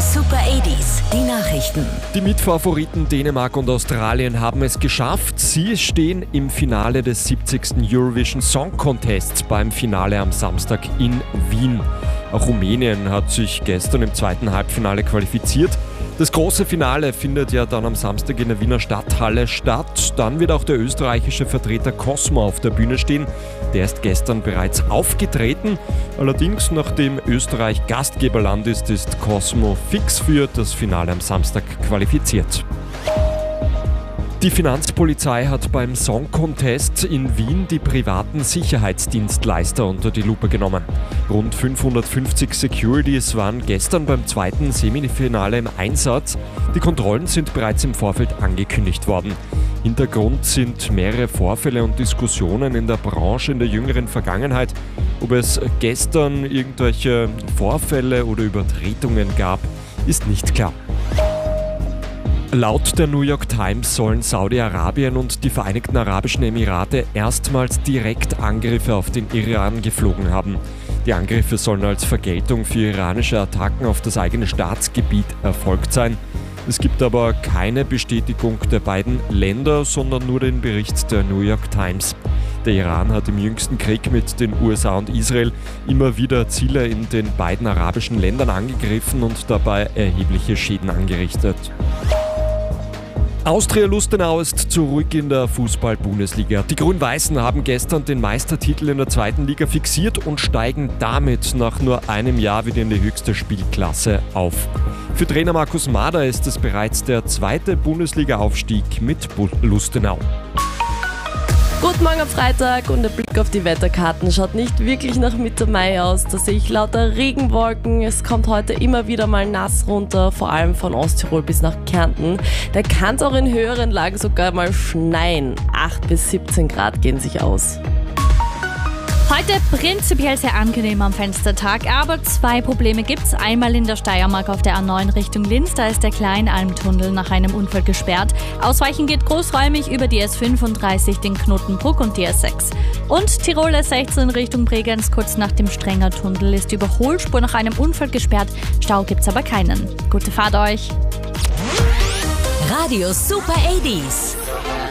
Super 80s, die Nachrichten. Die Mitfavoriten Dänemark und Australien haben es geschafft. Sie stehen im Finale des 70. Eurovision Song Contests beim Finale am Samstag in Wien. Auch Rumänien hat sich gestern im zweiten Halbfinale qualifiziert. Das große Finale findet ja dann am Samstag in der Wiener Stadthalle statt. Dann wird auch der österreichische Vertreter Cosmo auf der Bühne stehen. Der ist gestern bereits aufgetreten. Allerdings, nachdem Österreich Gastgeberland ist Cosmo fix für das Finale am Samstag qualifiziert. Die Finanzpolizei hat beim Song Contest in Wien die privaten Sicherheitsdienstleister unter die Lupe genommen. Rund 550 Securities waren gestern beim zweiten Semifinale im Einsatz. Die Kontrollen sind bereits im Vorfeld angekündigt worden. Hintergrund sind mehrere Vorfälle und Diskussionen in der Branche in der jüngeren Vergangenheit. Ob es gestern irgendwelche Vorfälle oder Übertretungen gab, ist nicht klar. Laut der New York Times sollen Saudi-Arabien und die Vereinigten Arabischen Emirate erstmals direkt Angriffe auf den Iran geflogen haben. Die Angriffe sollen als Vergeltung für iranische Attacken auf das eigene Staatsgebiet erfolgt sein. Es gibt aber keine Bestätigung der beiden Länder, sondern nur den Bericht der New York Times. Der Iran hat im jüngsten Krieg mit den USA und Israel immer wieder Ziele in den beiden arabischen Ländern angegriffen und dabei erhebliche Schäden angerichtet. Austria Lustenau ist zurück in der Fußball-Bundesliga. Die Grün-Weißen haben gestern den Meistertitel in der zweiten Liga fixiert und steigen damit nach nur einem Jahr wieder in die höchste Spielklasse auf. Für Trainer Markus Mader ist es bereits der zweite Bundesliga-Aufstieg mit Lustenau. Guten Morgen am Freitag und der Blick auf die Wetterkarten schaut nicht wirklich nach Mitte Mai aus. Da sehe ich lauter Regenwolken. Es kommt heute immer wieder mal nass runter, vor allem von Osttirol bis nach Kärnten. Da kann es auch in höheren Lagen sogar mal schneien. 8 bis 17 Grad gehen sich aus. Heute prinzipiell sehr angenehm am Fenstertag, aber zwei Probleme gibt's. Einmal in der Steiermark auf der A9 Richtung Linz, da ist der Kleinalmtunnel nach einem Unfall gesperrt. Ausweichen geht großräumig über die S35, den Knotenbruck und die S6. Und Tirol S16 Richtung Bregenz, kurz nach dem Strengertunnel ist die Überholspur nach einem Unfall gesperrt. Stau gibt's aber keinen. Gute Fahrt euch! Radio Super 80s.